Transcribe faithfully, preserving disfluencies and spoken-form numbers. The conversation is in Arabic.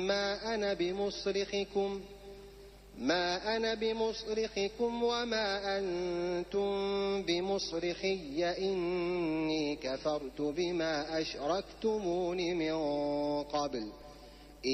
ما أنا بمصرخكم ما أنا بمصرخكم وما أنتم بمصرخي إني كفرت بما أشركتمون من قبل